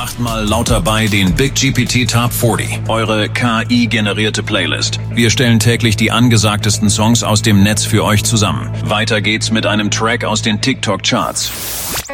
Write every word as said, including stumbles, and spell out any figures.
Macht mal laut dabei den Big G P T Top vierzig, eure K I-generierte Playlist. Wir stellen täglich die angesagtesten Songs aus dem Netz für euch zusammen. Weiter geht's mit einem Track aus den TikTok-Charts.